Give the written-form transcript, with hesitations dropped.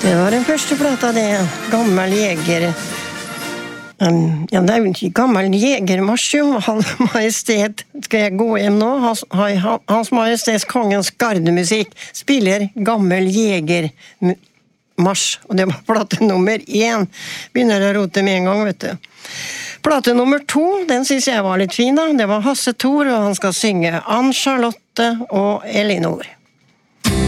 Det var den første plata, det. Gammel jeger. Ja, det jo ikke gammel jegermarsj, jo. Hans Majestet, skal jeg gå hjem nå? Hans Majestets Kongens gardemusikk spiller gammel jegermarsj, og det var plate nummer 1. Begynner å rote med en gang, vet du. Plate nummer 2, den synes jeg var litt fin, da. Det var Hasse Thor, og han skal synge Ann Charlotte og Elinor.